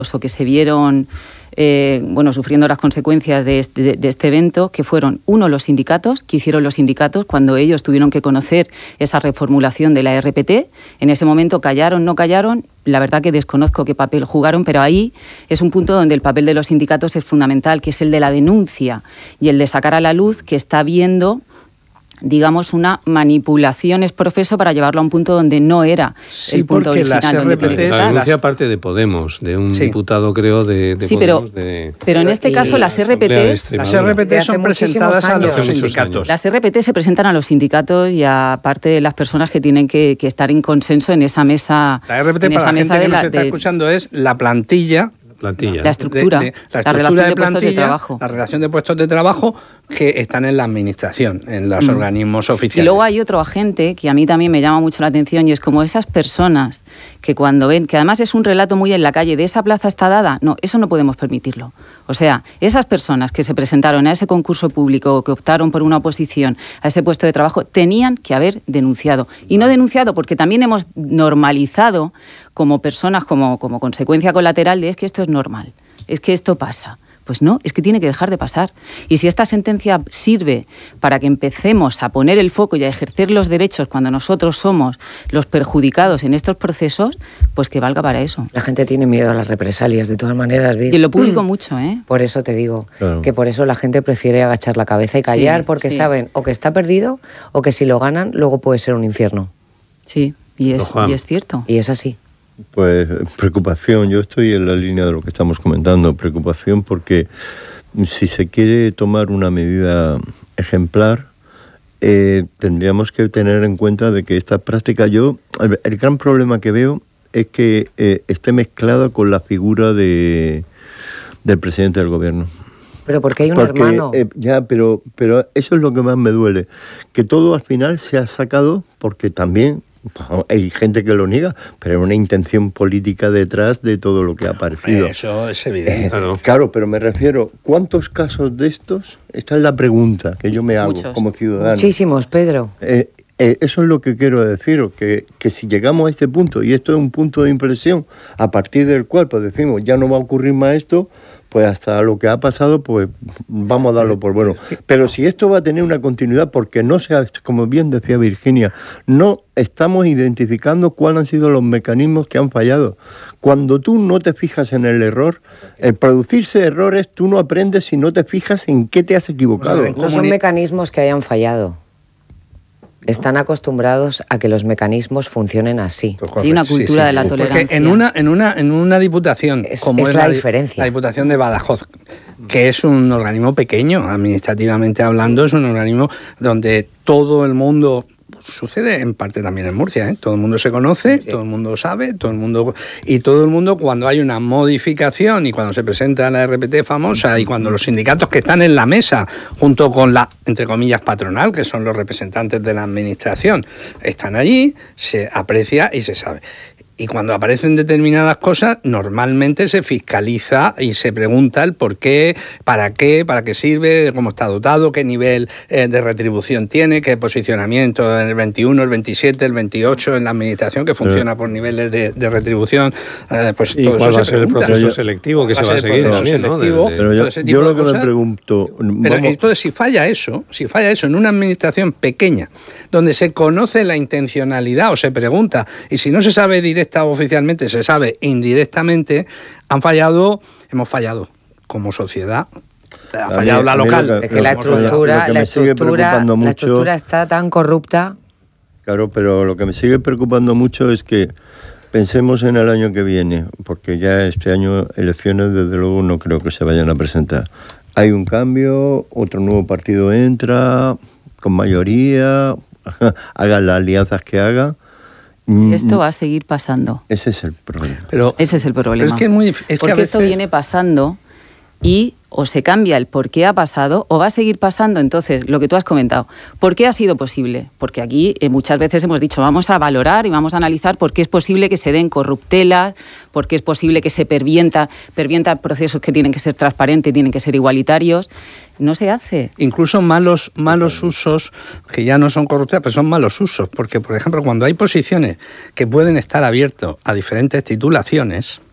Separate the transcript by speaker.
Speaker 1: o que se vieron sufriendo las consecuencias de este evento, que fueron, uno, los sindicatos, que hicieron los sindicatos cuando ellos tuvieron que conocer esa reformulación de la RPT. En ese momento callaron, no callaron, la verdad que desconozco qué papel jugaron, pero ahí es un punto donde el papel de los sindicatos es fundamental, que es el de la denuncia y el de sacar a la luz que está habiendo, digamos, una manipulación es profeso para llevarlo a un punto donde no era el punto original.
Speaker 2: La denuncia parte de Podemos, de un diputado, creo, de
Speaker 1: sí,
Speaker 2: Podemos.
Speaker 1: Pero en este caso las RPT
Speaker 3: son presentadas a los sindicatos.
Speaker 1: Las RPT se presentan a los sindicatos y a parte de las personas que tienen que estar en consenso en esa mesa.
Speaker 3: La RPT, para la gente que nos está escuchando, es la plantilla.
Speaker 1: La estructura la relación de puestos de trabajo.
Speaker 3: La relación de puestos de trabajo que están en la administración, en los organismos oficiales.
Speaker 1: Y luego hay otro agente que a mí también me llama mucho la atención y es como esas personas que cuando ven, que además es un relato muy en la calle, de esa plaza está dada, no, eso no podemos permitirlo. O sea, esas personas que se presentaron a ese concurso público o que optaron por una oposición a ese puesto de trabajo tenían que haber denunciado. Y no denunciado porque también hemos normalizado como personas, como consecuencia colateral de es que esto es normal, es que esto pasa. Pues no, es que tiene que dejar de pasar. Y si esta sentencia sirve para que empecemos a poner el foco y a ejercer los derechos cuando nosotros somos los perjudicados en estos procesos, pues que valga para eso.
Speaker 4: La gente tiene miedo a las represalias, de todas maneras.
Speaker 1: Y en lo público mucho, ¿eh?
Speaker 4: Por eso te digo, que por eso la gente prefiere agachar la cabeza y callar, porque saben o que está perdido o que si lo ganan luego puede ser un infierno.
Speaker 1: Sí, y es cierto.
Speaker 4: Y es así.
Speaker 5: Pues preocupación, yo estoy en la línea de lo que estamos comentando, preocupación porque si se quiere tomar una medida ejemplar, tendríamos que tener en cuenta de que esta práctica, el gran problema que veo es que esté mezclada con la figura del presidente del gobierno.
Speaker 4: Pero porque hay un hermano.
Speaker 5: Pero eso es lo que más me duele, que todo al final se ha sacado porque también hay gente que lo niega, pero hay una intención política detrás de todo lo que ha aparecido.
Speaker 3: Eso es evidente.
Speaker 5: Claro, pero me refiero, ¿cuántos casos de estos? Esta es la pregunta que yo me hago como ciudadano.
Speaker 4: Muchísimos, Pedro.
Speaker 5: Eso es lo que quiero decir, que si llegamos a este punto, y esto es un punto de inflexión, a partir del cual pues decimos, ya no va a ocurrir más esto, pues hasta lo que ha pasado, pues vamos a darlo por bueno. Pero si esto va a tener una continuidad, porque no sea, como bien decía Virginia, no estamos identificando cuáles han sido los mecanismos que han fallado. Cuando tú no te fijas en el error, el producirse errores, tú no aprendes si no te fijas en qué te has equivocado.
Speaker 4: No son mecanismos que hayan fallado. Están acostumbrados a que los mecanismos funcionen así.
Speaker 1: Hay una cultura de la tolerancia.
Speaker 3: Porque en una diputación, como es la diferencia. La Diputación de Badajoz, que es un organismo pequeño, administrativamente hablando, es un organismo donde todo el mundo... Sucede en parte también en Murcia, ¿eh? Todo el mundo se conoce, todo el mundo sabe, todo el mundo cuando hay una modificación y cuando se presenta la RPT famosa y cuando los sindicatos que están en la mesa junto con la, entre comillas, patronal, que son los representantes de la administración, están allí, se aprecia y se sabe. Y cuando aparecen determinadas cosas, normalmente se fiscaliza y se pregunta el por qué, para qué sirve, cómo está dotado, qué nivel de retribución tiene, qué posicionamiento en el 21, el 27, el 28 en la administración, que funciona por niveles de retribución. Pues
Speaker 2: ¿y
Speaker 3: todo
Speaker 2: cuál
Speaker 3: eso
Speaker 2: va a ser el proceso selectivo que se va a seguir también, ¿no?
Speaker 5: Pero yo lo que me pregunto...
Speaker 3: Pero entonces, si falla eso en una administración pequeña, donde se conoce la intencionalidad o se pregunta, y si no se sabe directamente oficialmente, se sabe indirectamente, hemos fallado como sociedad. Ha fallado la local.
Speaker 4: Es que la estructura está tan corrupta.
Speaker 5: Claro, pero lo que me sigue preocupando mucho es que pensemos en el año que viene, porque ya este año elecciones desde luego no creo que se vayan a presentar. Hay un cambio, otro nuevo partido entra, con mayoría, hagan las alianzas que hagan.
Speaker 1: Esto va a seguir pasando.
Speaker 5: Ese es el problema.
Speaker 1: Ese es el problema.
Speaker 3: Porque
Speaker 1: esto viene pasando y o se cambia el por qué ha pasado o va a seguir pasando. Entonces, lo que tú has comentado, ¿por qué ha sido posible? Porque aquí muchas veces hemos dicho, vamos a valorar y vamos a analizar por qué es posible que se den corruptelas, por qué es posible que se pervientan procesos que tienen que ser transparentes, tienen que ser igualitarios. No se hace.
Speaker 3: Incluso malos usos, que ya no son corruptelas, pero son malos usos. Porque, por ejemplo, cuando hay posiciones que pueden estar abiertas a diferentes titulaciones,